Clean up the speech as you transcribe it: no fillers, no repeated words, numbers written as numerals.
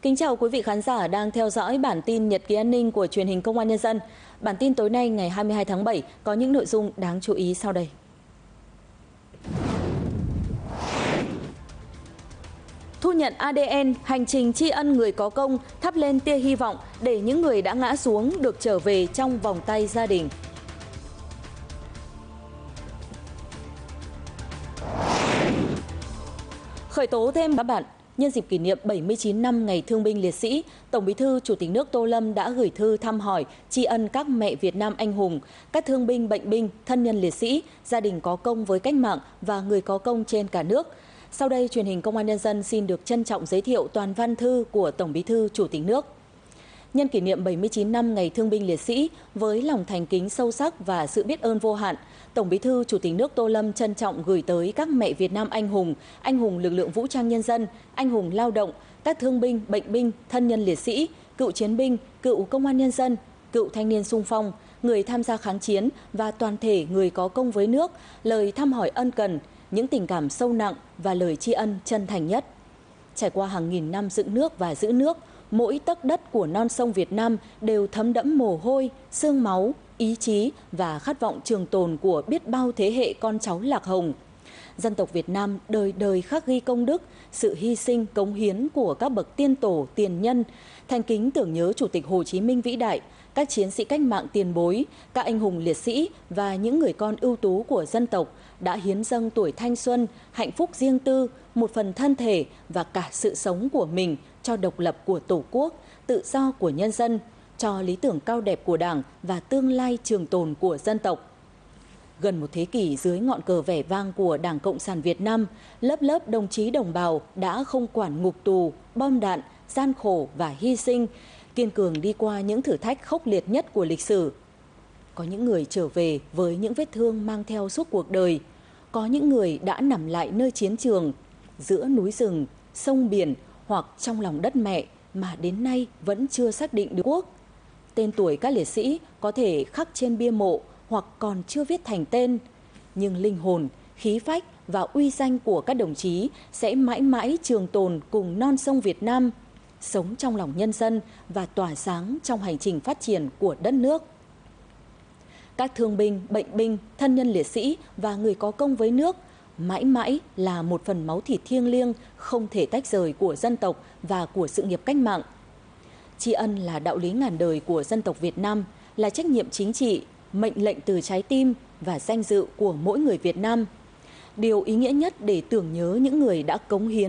Kính chào quý vị khán giả đang theo dõi bản tin Nhật ký an ninh của truyền hình Công an Nhân dân. Bản tin tối nay ngày 22 tháng 7 có những nội dung đáng chú ý sau đây. Thu nhận ADN, hành trình tri ân người có công, thắp lên tia hy vọng để những người đã ngã xuống được trở về trong vòng tay gia đình. Khởi tố thêm các bạn. Nhân dịp kỷ niệm 79 năm Ngày Thương binh Liệt sĩ, Tổng Bí thư Chủ tịch nước Tô Lâm đã gửi thư thăm hỏi, tri ân các mẹ Việt Nam anh hùng, các thương binh, bệnh binh, thân nhân liệt sĩ, gia đình có công với cách mạng và người có công trên cả nước. Sau đây, truyền hình Công an Nhân dân xin được trân trọng giới thiệu toàn văn thư của Tổng Bí thư Chủ tịch nước. Nhân kỷ niệm 79 năm Ngày Thương binh Liệt sĩ, với lòng thành kính sâu sắc và sự biết ơn vô hạn, Tổng Bí thư Chủ tịch nước Tô Lâm trân trọng gửi tới các mẹ Việt Nam anh hùng lực lượng vũ trang nhân dân, anh hùng lao động, các thương binh, bệnh binh, thân nhân liệt sĩ, cựu chiến binh, cựu công an nhân dân, cựu thanh niên xung phong, người tham gia kháng chiến và toàn thể người có công với nước, lời thăm hỏi ân cần, những tình cảm sâu nặng và lời tri ân chân thành nhất. Trải qua hàng nghìn năm dựng nước và giữ nước, mỗi tấc đất của non sông Việt Nam đều thấm đẫm mồ hôi, xương máu, ý chí và khát vọng trường tồn của biết bao thế hệ con cháu lạc hồng. Dân tộc Việt Nam đời đời khắc ghi công đức, sự hy sinh, cống hiến của các bậc tiên tổ, tiền nhân, thành kính tưởng nhớ Chủ tịch Hồ Chí Minh vĩ đại, các chiến sĩ cách mạng tiền bối, các anh hùng liệt sĩ và những người con ưu tú của dân tộc đã hiến dâng tuổi thanh xuân, hạnh phúc riêng tư, một phần thân thể và cả sự sống của mình cho độc lập của Tổ quốc, tự do của nhân dân, cho lý tưởng cao đẹp của Đảng và tương lai trường tồn của dân tộc. Gần một thế kỷ dưới ngọn cờ vẻ vang của Đảng Cộng sản Việt Nam, lớp lớp đồng chí đồng bào đã không quản ngục tù, bom đạn, gian khổ và hy sinh, kiên cường đi qua những thử thách khốc liệt nhất của lịch sử. Có những người trở về với những vết thương mang theo suốt cuộc đời, có những người đã nằm lại nơi chiến trường, giữa núi rừng, sông biển hoặc trong lòng đất mẹ mà đến nay vẫn chưa xác định được quốc. Tên tuổi các liệt sĩ có thể khắc trên bia mộ hoặc còn chưa viết thành tên, nhưng linh hồn, khí phách và uy danh của các đồng chí sẽ mãi mãi trường tồn cùng non sông Việt Nam, sống trong lòng nhân dân và tỏa sáng trong hành trình phát triển của đất nước. Các thương binh, bệnh binh, thân nhân liệt sĩ và người có công với nước mãi mãi là một phần máu thịt thiêng liêng không thể tách rời của dân tộc và của sự nghiệp cách mạng. Tri ân là đạo lý ngàn đời của dân tộc Việt Nam, là trách nhiệm chính trị, mệnh lệnh từ trái tim và danh dự của mỗi người Việt Nam. Điều ý nghĩa nhất để tưởng nhớ những người đã cống hiến